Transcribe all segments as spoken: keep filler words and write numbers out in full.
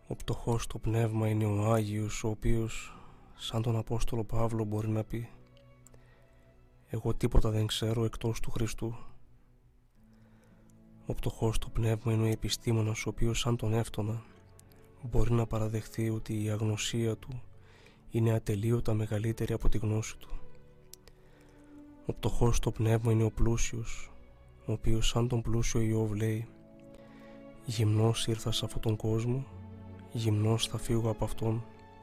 Ο πτωχός στο πνεύμα είναι ο Άγιος, ο οποίος, σαν τον Απόστολο Παύλο, μπορεί να πει «Εγώ τίποτα δεν ξέρω εκτός του Χριστού». Ο πτωχός στο πνεύμα είναι ο επιστήμονας, ο οποίος, σαν τον Εύτονα, μπορεί να παραδεχθεί ότι η αγνωσία του είναι ατελείωτα μεγαλύτερη από τη γνώση του. Ο πτωχός στο πνεύμα είναι ο πλούσιος, ο οποίος, σαν τον πλούσιο Ιώβ, λέει «Γυμνός ήρθα σε αυτόν τον κόσμο, γυμνός θα φύγω από αυτόν».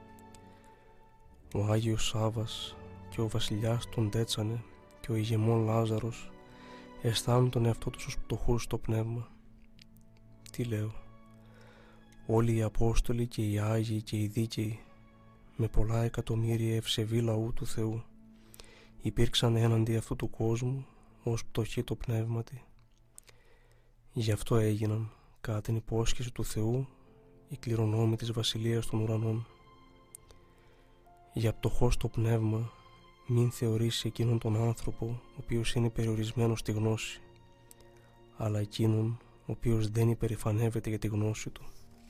Ο Άγιος Σάββας και ο βασιλιάς τον Τέτσανε και ο ηγεμόν Λάζαρος αισθάνουν τον εαυτό τους ως πτωχούς στο πνεύμα. Τι λέω? Όλοι οι Απόστολοι και οι Άγιοι και οι Δίκαιοι, με πολλά εκατομμύρια ευσεβή λαού του Θεού, υπήρξαν έναντι αυτού του κόσμου ως πτωχοί το πνεύματι. Γι' αυτό έγιναν, κατά την υπόσχεση του Θεού, οι κληρονόμοι της βασιλείας των ουρανών. Για πτωχό στο πνεύμα μην θεωρήσει εκείνον τον άνθρωπο ο οποίος είναι περιορισμένος στη γνώση, αλλά εκείνον ο οποίος δεν υπερηφανεύεται για τη γνώση του.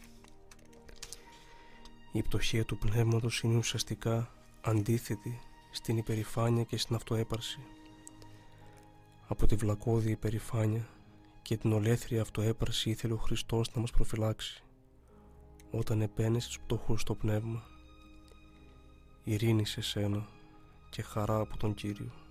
Η πτωχία του πνεύματος είναι ουσιαστικά αντίθετη στην υπερηφάνεια και στην αυτοέπαρση. Από τη βλακώδη υπερηφάνεια και την ολέθρια αυτοέπαρση ήθελε ο Χριστός να μας προφυλάξει όταν επένεσε τους πτωχούς στο πνεύμα. Ειρήνη σε σένα και χαρά από τον Κύριο.